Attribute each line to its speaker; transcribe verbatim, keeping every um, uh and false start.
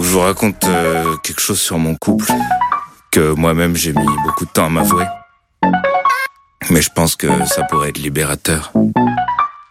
Speaker 1: je vous raconte euh, quelque chose sur mon couple que moi-même j'ai mis beaucoup de temps à m'avouer. Mais je pense que ça pourrait être libérateur.